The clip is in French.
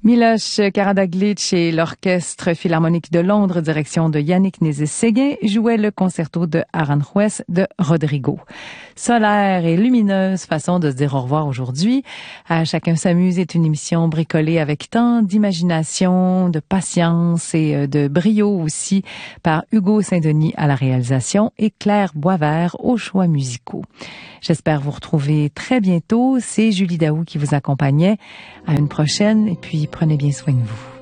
Miloš Karađorđević et l'Orchestre Philharmonique de Londres, direction de Yannick Nézet-Séguin, jouaient le concerto de Aranjuez de Rodrigo. Solaire et lumineuse façon de se dire au revoir aujourd'hui. À Chacun s'amuse est une émission bricolée avec tant d'imagination, de patience et de brio aussi par Hugo Saint-Denis à la réalisation et Claire Boisvert aux choix musicaux. J'espère vous retrouver très bientôt. C'est Julie Daou qui vous accompagnait. À une prochaine et puis prenez bien soin de vous.